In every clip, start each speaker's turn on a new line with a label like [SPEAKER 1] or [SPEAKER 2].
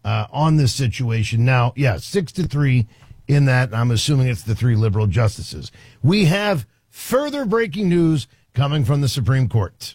[SPEAKER 1] on this situation. Now, 6-3 in that. I'm assuming it's the 3 liberal justices. We have further breaking news coming from the Supreme Court.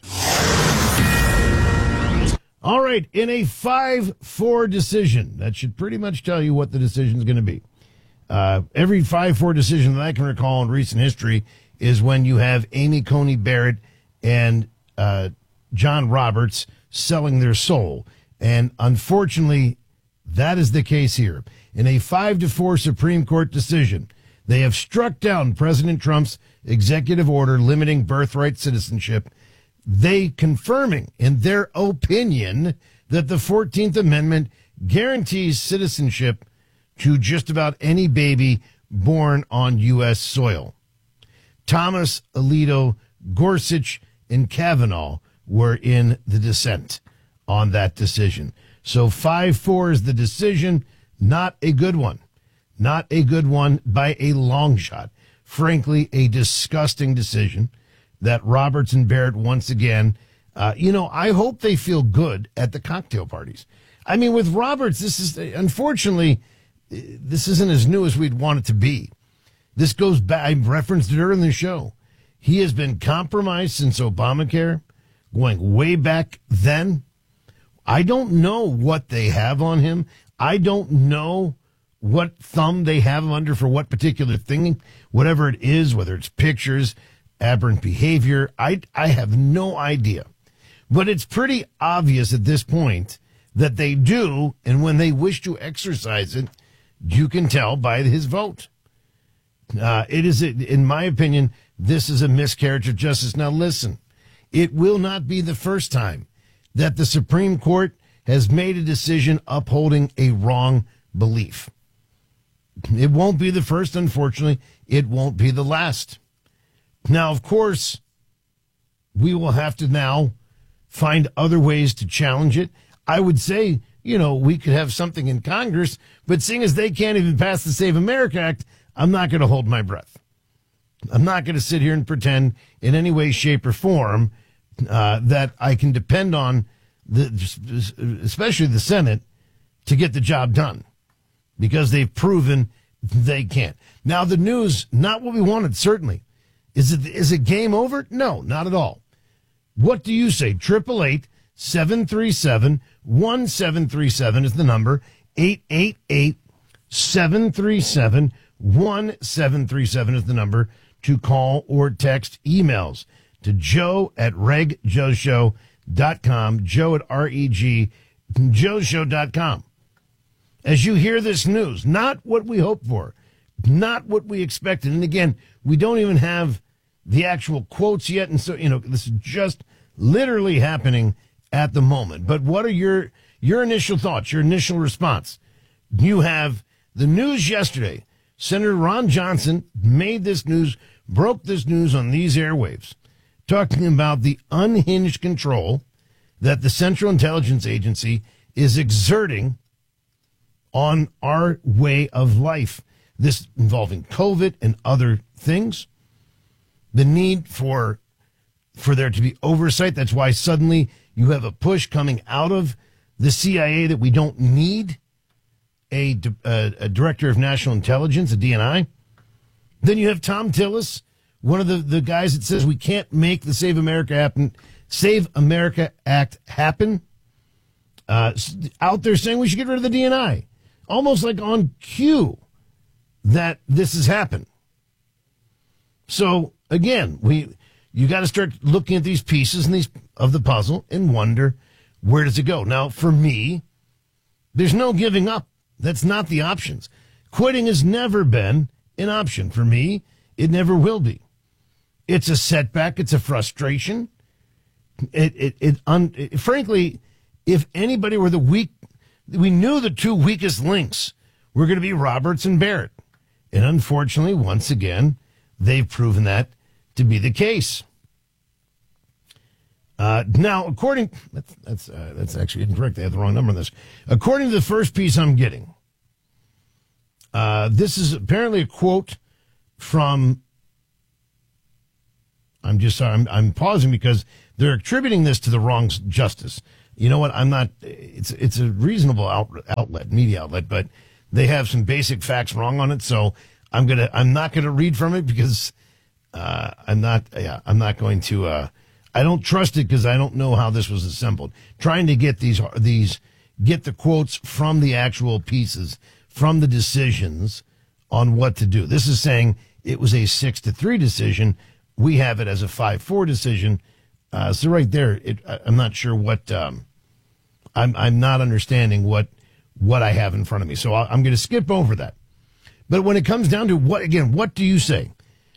[SPEAKER 1] All right, in a 5-4 decision, that should pretty much tell you what the decision is going to be. Every 5-4 decision that I can recall in recent history is when you have Amy Coney Barrett and John Roberts selling their soul. And unfortunately, that is the case here. In a 5-4 Supreme Court decision, they have struck down President Trump's executive order limiting birthright citizenship, they confirming in their opinion that the 14th Amendment guarantees citizenship to just about any baby born on U.S. soil. Thomas, Alito, Gorsuch, and Kavanaugh were in the dissent on that decision. So 5-4 is the decision, not a good one. Not a good one by a long shot. Frankly, a disgusting decision that Roberts and Barrett once again, I hope they feel good at the cocktail parties. I mean, with Roberts, unfortunately, this isn't as new as we'd want it to be. This goes back, I referenced it earlier in the show. He has been compromised since Obamacare, going way back then. I don't know what they have on him. I don't know what thumb they have him under for what particular thing, whatever it is, whether it's pictures, aberrant behavior. I have no idea. But it's pretty obvious at this point that they do, and when they wish to exercise it, you can tell by his vote. It is, in my opinion, this is a miscarriage of justice. Now, listen, it will not be the first time that the Supreme Court has made a decision upholding a wrong belief. It won't be the first, unfortunately. It won't be the last. Now, of course, we will have to now find other ways to challenge it. I would say, we could have something in Congress, but seeing as they can't even pass the Save America Act, I'm not going to hold my breath. I'm not going to sit here and pretend in any way, shape, or form that I can depend on, especially the Senate, to get the job done, because they've proven they can't. Now, the news, not what we wanted, certainly. Is it game over? No, not at all. What do you say? 888-737-1737 is the number. 888-737-1737 is the number to call or text. Emails to joe@regjoshow.com, joe@regjoshow.com. As you hear this news, not what we hoped for, not what we expected. And again, we don't even have the actual quotes yet. And so, this is just literally happening at the moment. But what are your initial thoughts, your initial response? You have the news yesterday. Senator Ron Johnson made this news, broke this news on these airwaves, talking about the unhinged control that the Central Intelligence Agency is exerting on our way of life. This involving COVID and other things. The need for there to be oversight. That's why suddenly you have a push coming out of the CIA that we don't need a director of national intelligence, a DNI. Then you have Tom Tillis, one of the guys that says we can't make the Save America Act happen, out there saying we should get rid of the DNI. Almost like on cue that this has happened. So again, you got to start looking at these pieces of the puzzle and wonder, where does it go? Now, for me, there's no giving up. That's not the options. Quitting has never been an option for me. It never will be. It's a setback. It's a frustration. Frankly, if anybody were we knew the two weakest links were going to be Roberts and Barrett. And unfortunately, once again, they've proven that to be the case. Now, that's actually incorrect. They have the wrong number on this. According to the first piece I'm getting, this is apparently a quote from, I'm pausing because they're attributing this to the wrong justice. you know what, I'm not, it's a reasonable outlet, media outlet, but they have some basic facts wrong on it. So I'm not going to read from it because, I'm not going to, I don't trust it because I don't know how this was assembled. Trying to get get the quotes from the actual pieces, from the decisions on what to do. This is saying it was a 6-3 decision. We have it as a 5-4 decision. So right there, I'm not sure what, I'm not understanding what I have in front of me. So I'm going to skip over that. But when it comes down to what do you say?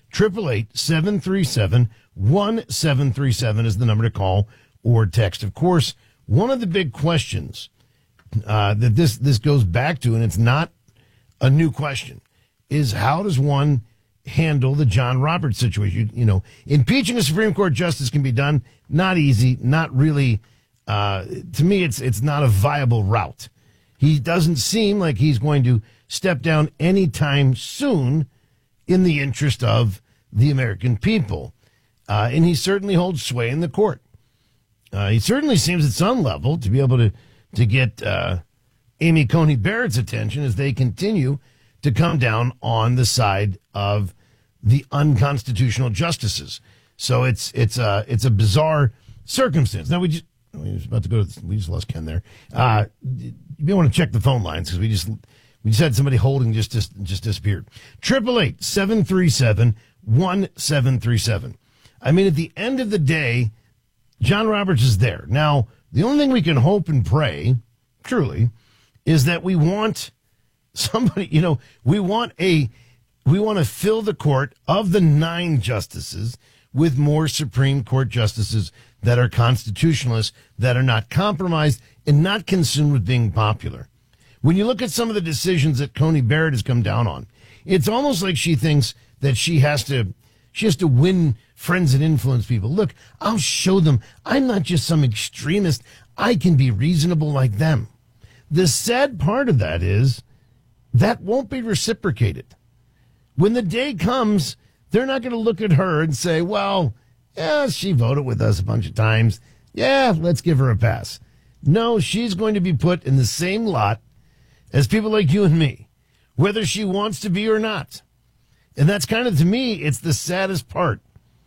[SPEAKER 1] 888-737-1737 is the number to call or text. Of course, one of the big questions that this goes back to, and it's not a new question, is how does one handle the John Roberts situation? You know, impeaching a Supreme Court justice can be done. Not easy, not really. To me, it's not a viable route. He doesn't seem like he's going to step down anytime soon in the interest of the American people. And he certainly holds sway in the court. He certainly seems at some level to be able to get Amy Coney Barrett's attention as they continue to come down on the side of the unconstitutional justices. So it's a bizarre circumstance. Now we just lost Ken there. You may want to check the phone lines because we just had somebody holding just disappeared. 888-737-1737. I mean, at the end of the day, John Roberts is there. Now, the only thing we can hope and pray, truly, is that we want somebody, we want to fill the court of the 9 justices with more Supreme Court justices that are constitutionalists, that are not compromised and not consumed with being popular. When you look at some of the decisions that Coney Barrett has come down on, it's almost like she thinks that she has to win friends and influence people. Look, I'll show them I'm not just some extremist. I can be reasonable like them. The sad part of that is that won't be reciprocated. When the day comes, they're not going to look at her and say, well, yeah, she voted with us a bunch of times. Yeah, let's give her a pass. No, she's going to be put in the same lot as people like you and me, whether she wants to be or not. And that's kind of, to me, it's the saddest part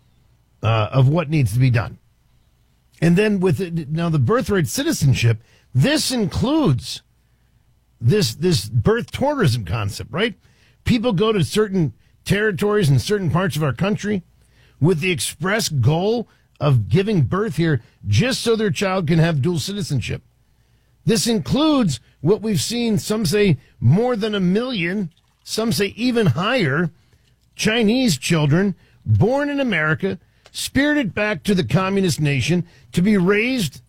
[SPEAKER 1] of what needs to be done. And then now the birthright citizenship, this includes this birth tourism concept, right? People go to certain territories in certain parts of our country with the express goal of giving birth here just so their child can have dual citizenship. This includes what we've seen, some say more than 1 million, some say even higher, Chinese children born in America, spirited back to the communist nation to be raised,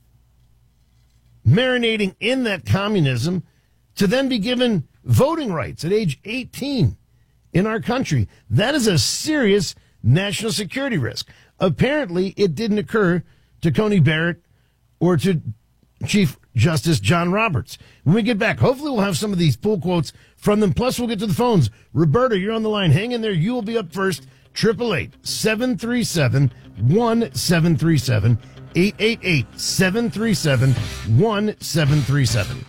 [SPEAKER 1] marinating in that communism, to then be given voting rights at age 18 in our country. That is a serious national security risk. Apparently, it didn't occur to Coney Barrett or to Chief Justice John Roberts. When we get back, hopefully we'll have some of these pull quotes from them. Plus, we'll get to the phones. Roberta, you're on the line. Hang in there. You will be up first. 888-737-1737. 888-737-1737.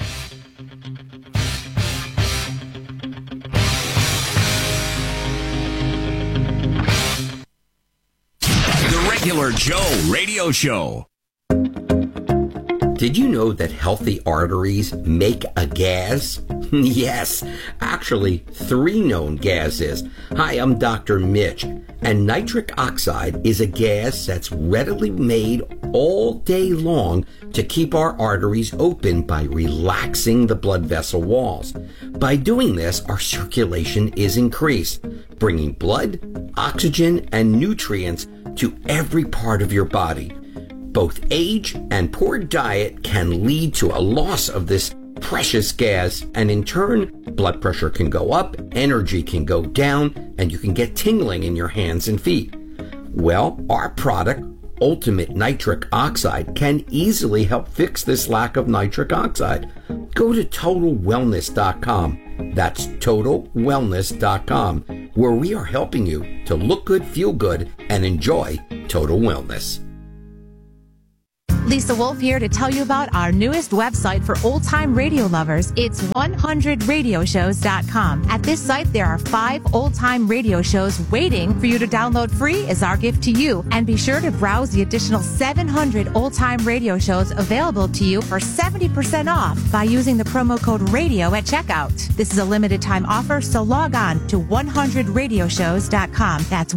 [SPEAKER 2] The Regular Joe Radio Show.
[SPEAKER 3] Did you know that healthy arteries make a gas? Yes, actually 3 known gases. Hi, I'm Dr. Mitch, and nitric oxide is a gas that's readily made all day long to keep our arteries open by relaxing the blood vessel walls. By doing this, our circulation is increased, bringing blood, oxygen, and nutrients to every part of your body. Both age and poor diet can lead to a loss of this precious gas, and in turn, blood pressure can go up, energy can go down, and you can get tingling in your hands and feet. Well, our product, Ultimate Nitric Oxide, can easily help fix this lack of nitric oxide. Go to TotalWellness.com. That's TotalWellness.com, where we are helping you to look good, feel good, and enjoy total wellness.
[SPEAKER 4] Lisa Wolf here to tell you about our newest website for old-time radio lovers. It's 100radioshows.com. At this site, there are 5 old-time radio shows waiting for you to download free as our gift to you. And be sure to browse the additional 700 old-time radio shows available to you for 70% off by using the promo code RADIO at checkout. This is a limited time offer, so log on to 100radioshows.com. That's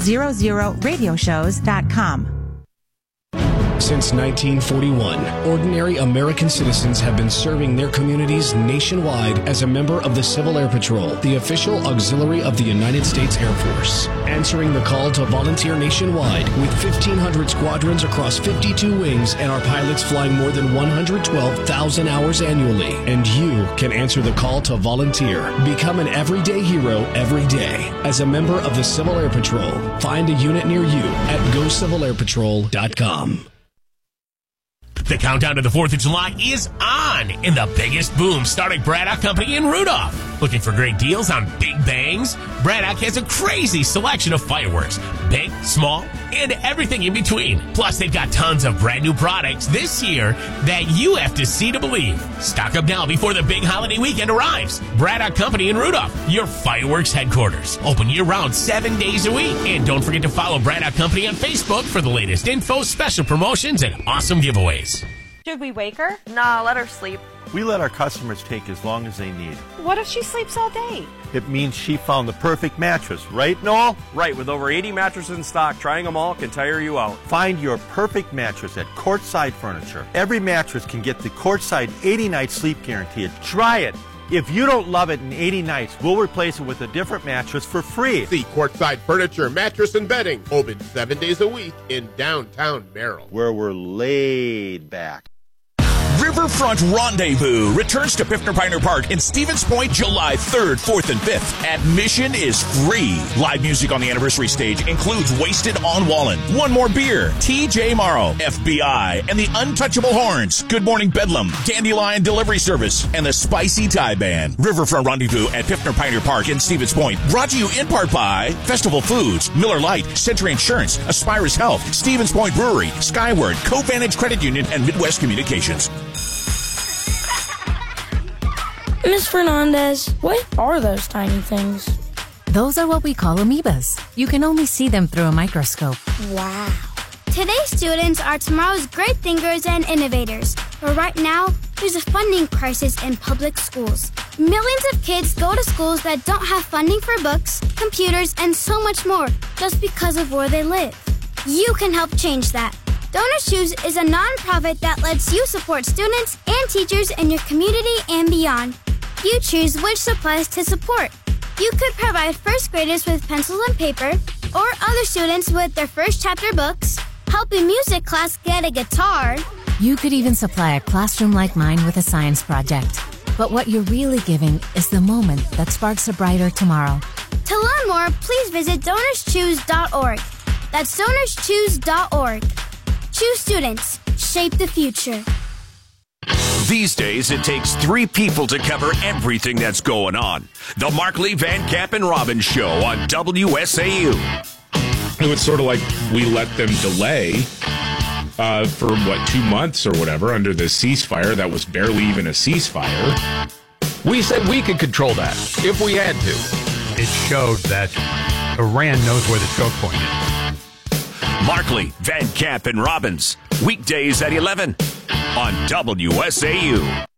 [SPEAKER 4] 100radioshows.com.
[SPEAKER 5] Since 1941, ordinary American citizens have been serving their communities nationwide as a member of the Civil Air Patrol, the official auxiliary of the United States Air Force. Answering the call to volunteer nationwide with 1,500 squadrons across 52 wings and our pilots flying more than 112,000 hours annually. And you can answer the call to volunteer. Become an everyday hero every day as a member of the Civil Air Patrol. Find a unit near you at GoCivilAirPatrol.com.
[SPEAKER 6] The countdown to the 4th of July is on in the biggest boom starting Braddock Company in Rudolph. Looking for great deals on big bangs? Braddock has a crazy selection of fireworks, big, small, and everything in between. Plus, they've got tons of brand new products this year that you have to see to believe. Stock up now before the big holiday weekend arrives. Braddock Company in Rudolph, your fireworks headquarters. Open year-round 7 days a week. And don't forget to follow Braddock Company on Facebook for the latest info, special promotions, and awesome giveaways.
[SPEAKER 7] Should we wake her?
[SPEAKER 8] Nah, let her sleep.
[SPEAKER 9] We let our customers take as long as they need.
[SPEAKER 7] What if she sleeps all day?
[SPEAKER 9] It means she found the perfect mattress, right, Noel?
[SPEAKER 10] Right, with over 80 mattresses in stock, trying them all can tire you out.
[SPEAKER 9] Find your perfect mattress at Courtside Furniture. Every mattress can get the Courtside 80-night sleep guarantee. Try it. If you don't love it in 80 nights, we'll replace it with a different mattress for free.
[SPEAKER 11] See Courtside Furniture, Mattress and Bedding, open 7 days a week in downtown Merrill,
[SPEAKER 9] where we're laid back.
[SPEAKER 2] Riverfront Rendezvous returns to Piffner Pioneer Park in Stevens Point July 3rd, 4th, and 5th. Admission is free. Live music on the anniversary stage includes Wasted on Wallen, One More Beer, TJ Morrow, FBI, and the Untouchable Horns, Good Morning Bedlam, Dandelion Delivery Service, and the Spicy Thai Band. Riverfront Rendezvous at Piffner Pioneer Park in Stevens Point. Brought to you in part by Festival Foods, Miller Lite, Century Insurance, Aspirus Health, Stevens Point Brewery, Skyward, Co-Vantage Credit Union, and Midwest Communications.
[SPEAKER 12] Miss Fernandez, what are those tiny things?
[SPEAKER 4] Those are what we call amoebas. You can only see them through a microscope.
[SPEAKER 12] Wow.
[SPEAKER 13] Today's students are tomorrow's great thinkers and innovators. But right now, there's a funding crisis in public schools. Millions of kids go to schools that don't have funding for books, computers, and so much more just because of where they live. You can help change that. Donors Choose is a nonprofit that lets you support students and teachers in your community and beyond. You choose which supplies to support. You could provide first graders with pencils and paper, or other students with their first chapter books, help a music class get a guitar.
[SPEAKER 4] You could even supply a classroom like mine with a science project. But what you're really giving is the moment that sparks a brighter tomorrow.
[SPEAKER 13] To learn more, please visit DonorsChoose.org. That's DonorsChoose.org. Choose students. Shape the future.
[SPEAKER 2] These days, it takes 3 people to cover everything that's going on. The Markley, Van Camp, and Robbins Show on WSAU.
[SPEAKER 14] It was sort of like we let them delay for, 2 months or whatever under the ceasefire that was barely even a ceasefire.
[SPEAKER 15] We said we could control that if we had to.
[SPEAKER 16] It showed that Iran knows where the choke point is.
[SPEAKER 2] Markley, Van Camp, and Robbins. Weekdays at 11 on WSAU.